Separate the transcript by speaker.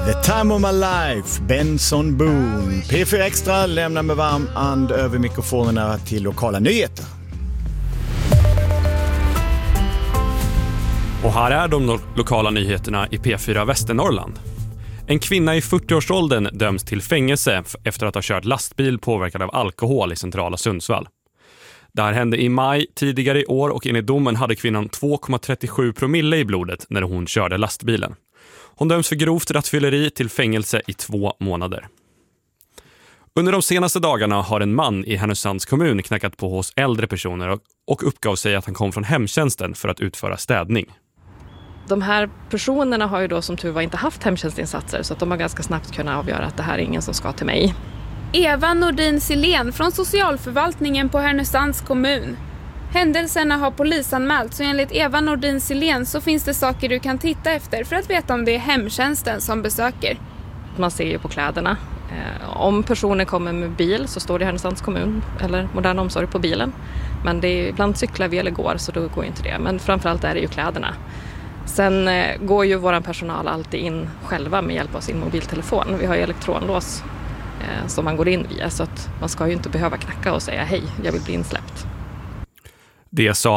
Speaker 1: The time of my life, Benson Boone. P4 Extra lämnar med varm and över mikrofonerna till lokala nyheter.
Speaker 2: Och här är de lokala nyheterna i P4 Västernorrland. En kvinna i 40-årsåldern döms till fängelse efter att ha kört lastbil påverkad av alkohol i centrala Sundsvall. Det här hände i maj tidigare i år och enligt domen hade kvinnan 2,37 promille i blodet när hon körde lastbilen. Hon döms för grovt rattfylleri till fängelse i 2 månader. Under de senaste dagarna har en man i Härnösands kommun knackat på hos äldre personer och uppgav sig att han kom från hemtjänsten för att utföra städning.
Speaker 3: De här personerna har ju då som tur var inte haft hemtjänstinsatser så att de har ganska snabbt kunnat avgöra att det här är ingen som ska till mig.
Speaker 4: Eva Nordin Silén från socialförvaltningen på Härnösands kommun. Händelserna har polisanmält så enligt Eva Nordin Silén så finns det saker du kan titta efter för att veta om det är hemtjänsten som besöker.
Speaker 3: Man ser ju på kläderna. Om personer kommer med bil så står det Härnösands kommun eller modern omsorg på bilen. Men det är ibland cyklar vi eller går så då går inte det. Men framförallt är det ju kläderna. Sen går ju vår personal alltid in själva med hjälp av sin mobiltelefon. Vi har ju elektronlås som man går in via så att man ska ju inte behöva knacka och säga hej, jag vill bli insläppt.
Speaker 2: Det sa